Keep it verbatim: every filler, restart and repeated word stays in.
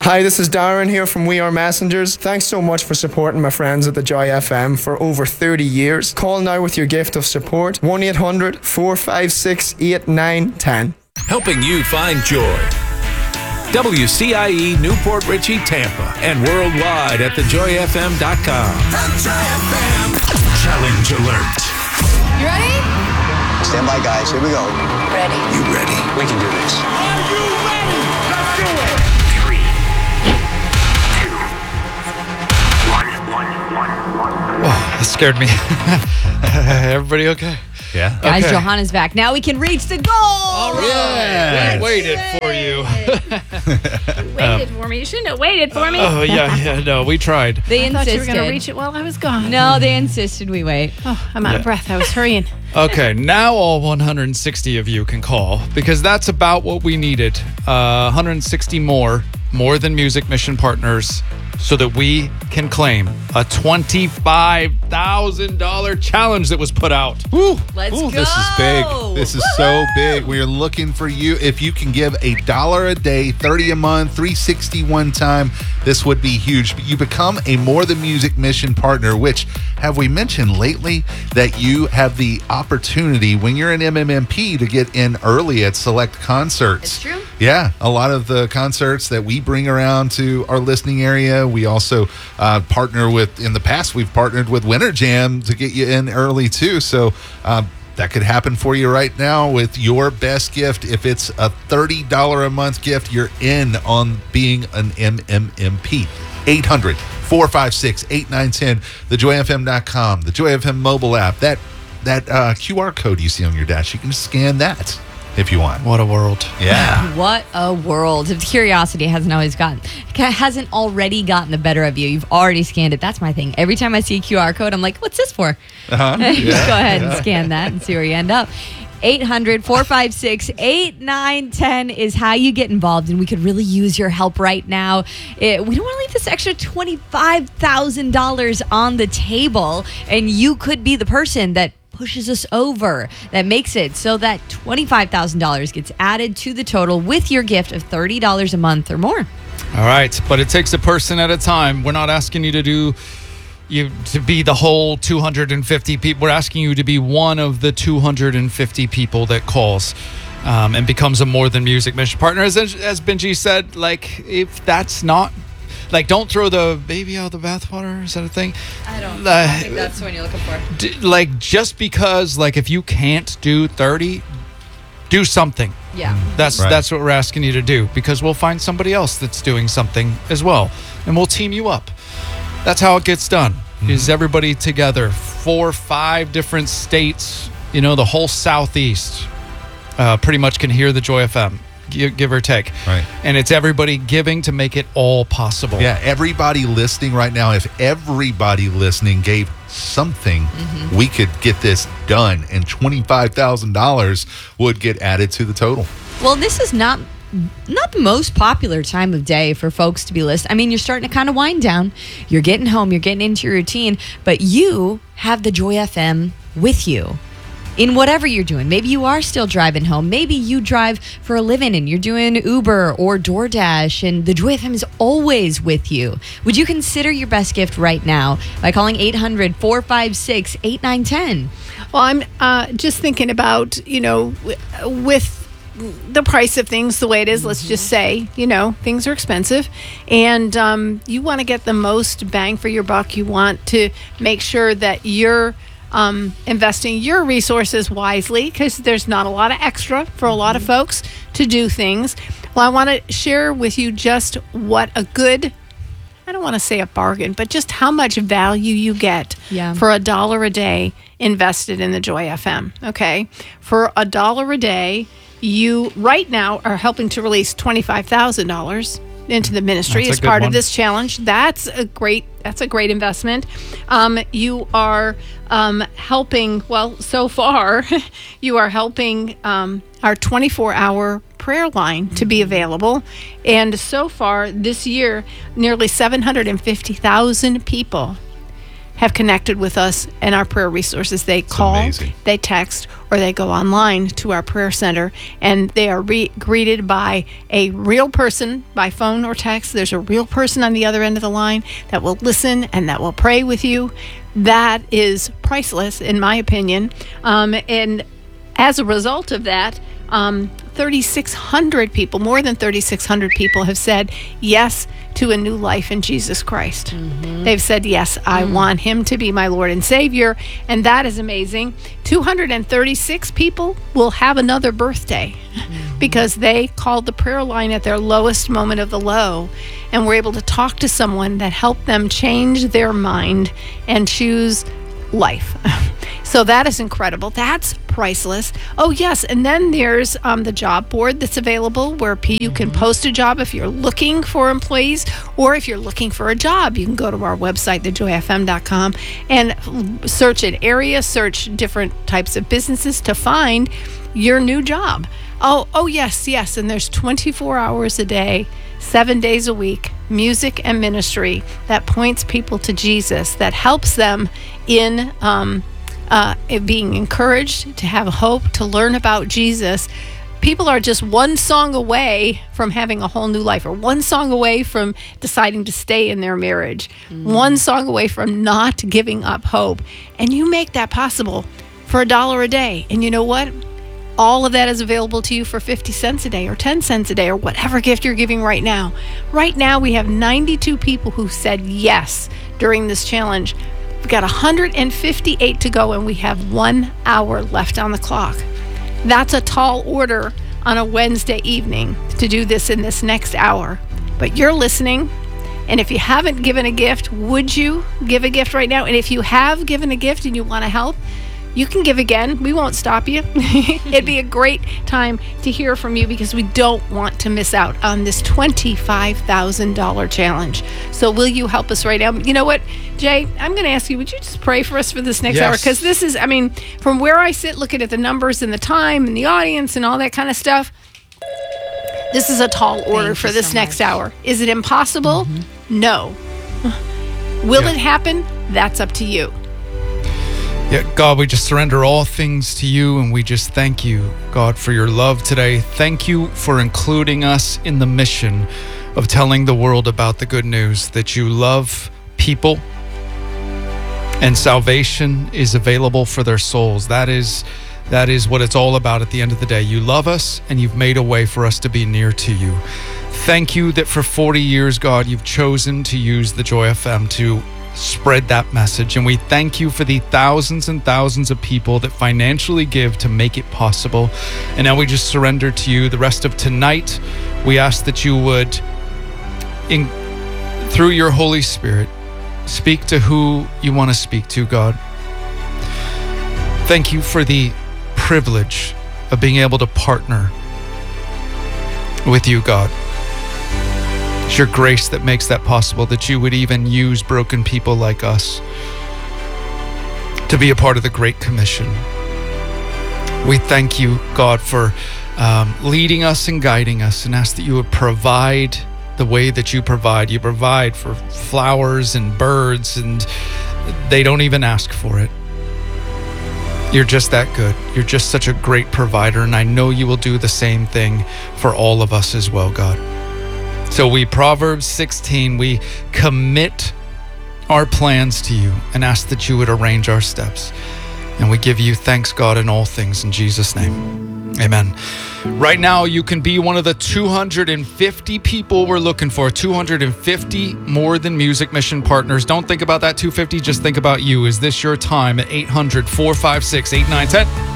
Hi, this is Darren here from We Are Messengers. Thanks so much for supporting my friends at the Joy F M for over thirty years. Call now with your gift of support. one eight hundred, four five six, eight nine one zero. Helping you find joy. W C I E Newport Richey, Tampa, and worldwide at the joy f m dot com. The Joy F M Challenge Alert. You ready? Stand by, guys. Here we go. Ready. You ready? We can do this. Are you ready? Let's do it. Three, two, one, one, one, one. Oh, that scared me. Everybody okay? Yeah. Guys, Okay. Johanna's back. Now we can reach the goal. All right. Yes. We waited for you. Waited for me. You shouldn't have waited for me. Oh, yeah, yeah, no, we tried. They I thought insisted. you were going to reach it while I was gone. No, they insisted we wait. Oh, I'm out Yeah. of breath. I was hurrying. Okay, now all one hundred sixty of you can call because that's about what we needed. Uh, one hundred sixty more, more than Music Mission Partners, so that we can claim a twenty-five thousand dollars challenge that was put out. Woo. Let's Ooh, go. This is big. This is so big. We are looking for you. If you can give a dollar a day, thirty a month, three sixty one time, this would be huge. You become a More Than Music Mission partner, which have we mentioned lately that you have the opportunity when you're an M M M P to get in early at select concerts. It's true. Yeah, a lot of the concerts that we bring around to our listening area, we also uh, partner with, in the past, we've partnered with Winter Jam to get you in early too. So uh, that could happen for you right now with your best gift. If it's a thirty dollars a month gift, you're in on being an M M M P. eight hundred, four five six, eight nine one zero, the joy f m dot com, the Joy F M mobile app. That, that uh, Q R code you see on your dash, you can scan that if you want. What a world. Yeah. What a world. If curiosity hasn't always gotten, hasn't already gotten the better of you, you've already scanned it. That's my thing. Every time I see a Q R code, I'm like, what's this for? Uh-huh. Just Yeah. go ahead and scan that and see where you end up. eight hundred, four five six, eight nine one zero is how you get involved, and we could really use your help right now. It, we don't want to leave this extra twenty-five thousand dollars on the table, and you could be the person that pushes us over, that makes it so that twenty-five thousand dollars gets added to the total with your gift of thirty dollars a month or more. All right, but it takes a person at a time. We're not asking you to do you to be the whole two hundred fifty people. We're asking you to be one of the two hundred fifty people that calls um, and becomes a More Than Music Mission partner. As, as Benji said, like, if that's not, like, don't throw the baby out of the bathwater. Is that a thing? I don't Uh, think that's what you're looking for. D- like, just because, like, if you can't do thirty, do something. Yeah. That's Right. that's what we're asking you to do, because we'll find somebody else that's doing something as well, and we'll team you up. That's how it gets done. Mm-hmm. Is everybody together? Four, five different states. You know, the whole Southeast uh, pretty much can hear the Joy F M, give, give or take. Right. And it's everybody giving to make it all possible. Yeah, everybody listening right now, if everybody listening gave something, Mm-hmm. we could get this done, and twenty-five thousand dollars would get added to the total. Well, this is not not the most popular time of day for folks to be listening. I mean, you're starting to kind of wind down. You're getting home. You're getting into your routine. But you have the Joy F M with you in whatever you're doing. Maybe you are still driving home. Maybe you drive for a living and you're doing Uber or DoorDash, and the Joy F M is always with you. Would you consider your best gift right now by calling eight hundred, four five six, eight nine one zero? Well, I'm uh, just thinking about, you know, w- with the price of things the way it is, let's just say, you know, things are expensive, and um, you want to get the most bang for your buck. You want to make sure that you're um, investing your resources wisely, because there's not a lot of extra for a lot of folks to do things. Well, I want to share with you just what a good, I don't want to say a bargain, but just how much value you get Yeah. for a dollar a day invested in the Joy F M. Okay. For a dollar a day, you right now are helping to release twenty-five thousand dollars into the ministry That's a as good part one. of this challenge. That's a great, that's a great investment. Um, you are um, helping, well, so far, you are helping um, our twenty-four hour prayer line to be available. And so far this year, nearly seven hundred fifty thousand people have connected with us and our prayer resources. They call, amazing. they text, or they go online to our prayer center, and they are re- greeted by a real person by phone or text. There's a real person on the other end of the line that will listen and that will pray with you. That is priceless, in my opinion. Um, and as a result of that, um, thirty-six hundred people, more than thirty-six hundred people have said yes to a new life in Jesus Christ. Mm-hmm. They've said, yes, I mm. want him to be my Lord and Savior. And that is amazing. two hundred thirty-six people will have another birthday mm-hmm. because they called the prayer line at their lowest moment of the low and were able to talk to someone that helped them change their mind and choose life. So that is incredible. That's priceless. Oh, yes. And then there's um, the job board that's available where P- you can post a job if you're looking for employees, or if you're looking for a job, you can go to our website, the joy f m dot com, and search an area, search different types of businesses to find your new job. Oh, oh, yes, yes. And there's twenty-four hours a day, seven days a week, music and ministry that points people to Jesus, that helps them in um, uh, being encouraged, to have hope, to learn about Jesus. People are just one song away from having a whole new life, or one song away from deciding to stay in their marriage, mm. one song away from not giving up hope. And you make that possible for a dollar a day. And you know what? All of that is available to you for fifty cents a day or ten cents a day or whatever gift you're giving right now. Right now, we have ninety-two people who said yes during this challenge. We've got one hundred fifty-eight to go, and we have one hour left on the clock. That's a tall order on a Wednesday evening to do this in this next hour. But you're listening, and if you haven't given a gift, would you give a gift right now? And if you have given a gift and you want to help, you can give again. We won't stop you. It'd be a great time to hear from you because we don't want to miss out on this twenty-five thousand dollars challenge. So will you help us right now? You know what, Jay? I'm going to ask you, would you just pray for us for this next yes. hour? Because this is, I mean, from where I sit, looking at the numbers and the time and the audience and all that kind of stuff, this is a tall order Thank for you this so next much. hour. Is it impossible? Mm-hmm. No. Will Yeah. it happen? That's up to you. Yeah, God, we just surrender all things to you, and we just thank you, God, for your love today. Thank you for including us in the mission of telling the world about the good news, that you love people and salvation is available for their souls. That is that is what it's all about at the end of the day. You love us, and you've made a way for us to be near to you. Thank you that for forty years, God, you've chosen to use the Joy F M to spread that message. And we thank you for the thousands and thousands of people that financially give to make it possible. And now we just surrender to you the rest of tonight. We ask that you would, in, through your Holy Spirit, speak to who you want to speak to, God. Thank you for the privilege of being able to partner with you, God. It's your grace that makes that possible, that you would even use broken people like us to be a part of the Great Commission. We thank you, God, for um, leading us and guiding us, and ask that you would provide the way that you provide. You provide for flowers and birds, and they don't even ask for it. You're just that good. You're just such a great provider, and I know you will do the same thing for all of us as well, God. So we, Proverbs sixteen, we commit our plans to you and ask that you would arrange our steps. And we give you thanks, God, in all things, in Jesus' name. Amen. Right now, you can be one of the two hundred fifty people we're looking for. two hundred fifty More Than Music Mission partners. Don't think about that two hundred fifty, just think about you. Is this your time at eight hundred, four five six, eight nine one zero?